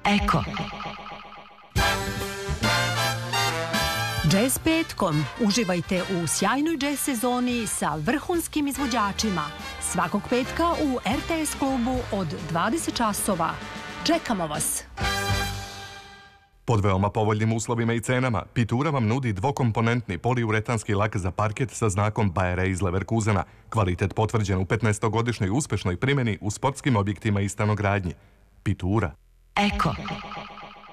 Eko. Jazz petkom. Uživajte u sjajnoj jazz sezoni sa vrhunskim izvođačima. Svakog petka u RTS klubu od 20 časova. Čekamo vas! Pod veoma povoljnim uslovima i cenama, Pitura vam nudi dvokomponentni poliuretanski lak za parket sa znakom Bayer iz Leverkusena. Kvalitet potvrđen u 15-godišnjoj uspešnoj primjeni u sportskim objektima i stanogradnji. Pitura. Eko.